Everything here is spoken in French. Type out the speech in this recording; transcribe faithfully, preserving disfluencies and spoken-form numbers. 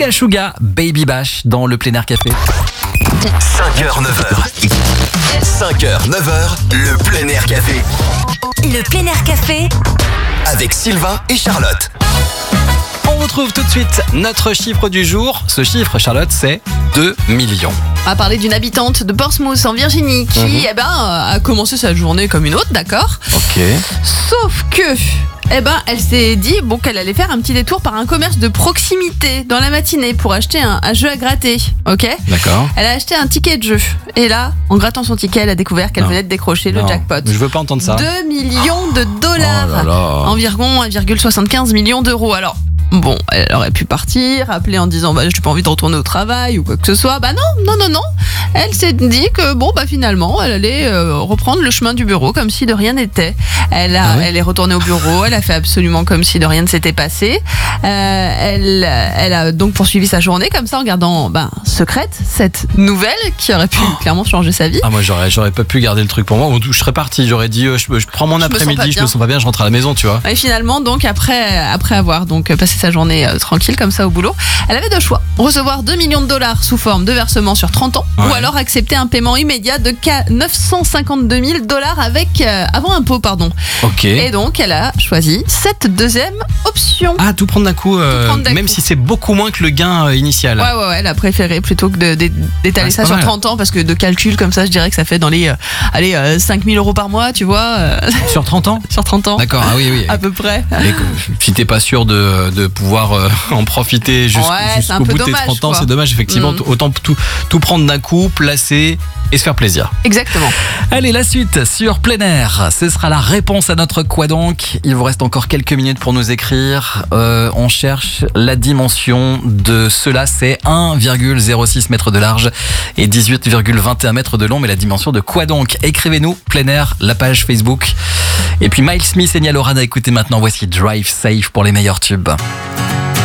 Suga Suga, Baby Bash dans le Plein Air Café. cinq heures neuf heures. cinq heures neuf heures, le Plein Air Café. Le Plein Air Café Avec Sylvain et Charlotte. On retrouve tout de suite notre chiffre du jour. Ce chiffre, Charlotte, c'est deux millions. On va parler d'une habitante de Portsmouth en Virginie qui Mhm. eh ben, a commencé sa journée comme une autre, d'accord ? Ok. Sauf que, eh ben, elle s'est dit bon, qu'elle allait faire un petit détour par un commerce de proximité dans la matinée pour acheter un, un jeu à gratter, ok ? D'accord. Elle a acheté un ticket de jeu. Et là, en grattant son ticket, elle a découvert qu'elle Non. venait de décrocher le Non, jackpot. Je veux pas entendre ça. deux millions de dollars. Oh là là. Environ un virgule soixante-quinze millions d'euros. Alors, bon, elle aurait pu partir, appeler en disant bah, j'ai pas envie de retourner au travail ou quoi que ce soit. Bah non, non, non, non. Elle s'est dit que bon, bah finalement, elle allait euh, reprendre le chemin du bureau comme si de rien n'était. Elle, a, Ah ouais elle est retournée au bureau, elle a fait absolument comme si de rien ne s'était passé. Euh, elle, elle a donc poursuivi sa journée comme ça en gardant bah, secrète cette nouvelle qui aurait pu clairement changer sa vie. Ah, moi, j'aurais, j'aurais pas pu garder le truc pour moi. Ou Je serais parti. J'aurais dit, euh, je, je prends mon Je me sens après-midi, pas je bien. me sens pas bien, je rentre à la maison, tu vois. Et finalement, donc après, après avoir donc passé sa journée euh, tranquille comme ça au boulot, elle avait deux choix. Recevoir deux millions de dollars sous forme de versement sur trente ans Ouais. ou alors accepter un paiement immédiat de neuf cent cinquante-deux mille dollars avec, euh, avant impôt. Pardon. Ok. Et donc, elle a choisi cette deuxième option. Ah, tout prendre d'un coup, euh, Tout prendre d'un même coup. si c'est beaucoup moins que le gain euh, initial. Ouais, ouais, ouais, elle a préféré plutôt que de- de- d'étaler Ouais, c'est ça pas sur mal. trente ans parce que de calcul comme ça, je dirais que ça fait dans les euh, allez, euh, cinq mille euros par mois, tu vois, euh, Sur trente ans. sur trente ans. D'accord, ah oui, oui. À peu près. Et que- si t'es pas sûr de, de pouvoir euh, en profiter jusqu'au, Ouais, c'est jusqu'au un peu bout de tes dommage, trente ans, quoi. c'est dommage, effectivement. Mm. Autant tout, tout prendre d'un coup, placer et se faire plaisir. Exactement. Allez, la suite sur Plein Air. Ce sera la réponse à notre quoi donc. Il vous reste encore quelques minutes pour nous écrire. Euh, on cherche la dimension de cela. C'est un virgule zéro six mètres de large et dix-huit virgule vingt et un mètres de long. Mais la dimension de quoi donc? Écrivez-nous, Plein Air, la page Facebook. Et puis Miles Smith et Niall Horan à écouter maintenant. Voici Drive Safe pour les meilleurs tubes.